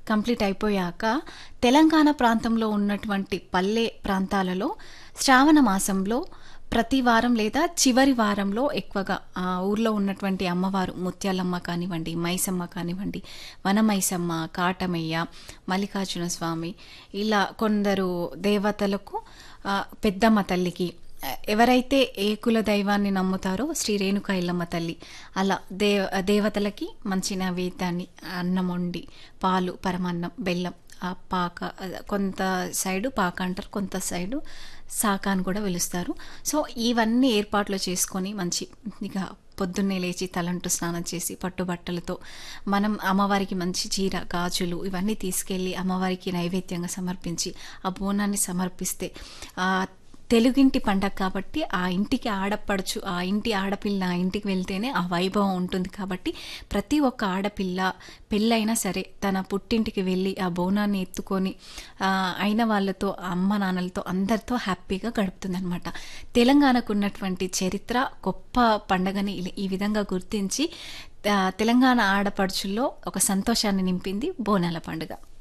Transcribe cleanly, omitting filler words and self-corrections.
Complete అయిపోయాక తెలంగాణ ప్రాంతంలో ఉన్నటువంటి పల్లె ప్రాంతాలలో శ్రావణ మాసంలో ప్రతి వారం లేదా చివరి వారంలో ఎక్కువగా ఆ ఊర్లో ఉన్నటువంటి అమ్మవారు ముత్యాలమ్మ కానివ్వండి, మైసమ్మ కానివ్వండి, వనమైసమ్మ, కాటమయ్య, మల్లికార్జున స్వామి, ఇలా కొందరు దేవతలకు పెద్దమ్మ తల్లికి ఎవరైతే ఏ కుల దైవాన్ని నమ్ముతారో శ్రీ రేణుకా ఎల్లమ్మ తల్లి అలా దేవతలకి మంచి నైవేద్యాన్ని అన్నం వండి పాలు, పరమాన్నం, బెల్లం, ఆ పాక, కొంత సైడు పాక అంటారు, కొంత సైడు సాక అని కూడా పిలుస్తారు. సో ఇవన్నీ ఏర్పాట్లు చేసుకొని మంచి ఇక పొద్దున్నే లేచి తలంటు స్నానం చేసి పట్టుబట్టలతో మనం అమ్మవారికి మంచి చీర, గాజులు ఇవన్నీ తీసుకెళ్ళి అమ్మవారికి నైవేద్యంగా సమర్పించి ఆ బోనాన్ని సమర్పిస్తే తెలుగింటి పండగ కాబట్టి ఆ ఇంటికి ఆడపడుచు, ఆ ఇంటి ఆడపిల్ల ఆ ఇంటికి వెళ్తేనే ఆ వైభవం ఉంటుంది. కాబట్టి ప్రతి ఒక్క ఆడపిల్ల పెళ్ళైనా సరే తన పుట్టింటికి వెళ్ళి ఆ బోనాన్ని ఎత్తుకొని అయిన వాళ్ళతో, అమ్మ నాన్నలతో అందరితో హ్యాపీగా గడుపుతుందనమాట. తెలంగాణకు ఉన్నటువంటి చరిత్ర, గొప్ప పండగని ఈ విధంగా గుర్తించి తెలంగాణ ఆడపడుచుల్లో ఒక సంతోషాన్ని నింపింది బోనాల పండుగ.